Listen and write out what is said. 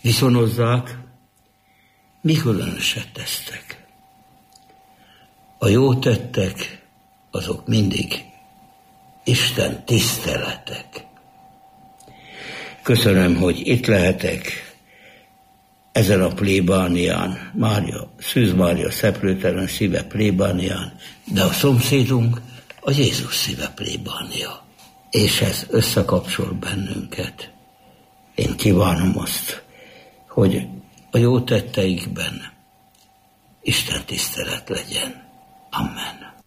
viszonozzák, mi különöset tesztek. A jó tettek, azok mindig Isten tiszteletek. Köszönöm, hogy itt lehetek ezen a plébánián, Szűz Mária Szeplőtelen szíve plébánián, de a szomszédunk a Jézus szíve plébánia. És ez összekapcsol bennünket. Én kívánom azt, hogy a jó tetteikben Isten tisztelet legyen. Amen.